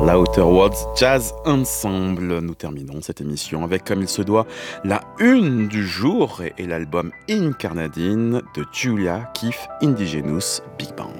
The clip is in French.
l'Outer Worlds Jazz Ensemble. Nous terminons cette émission avec, comme il se doit, la une du jour et l'album Incarnadine de Julia Keith Indigenous Big Band.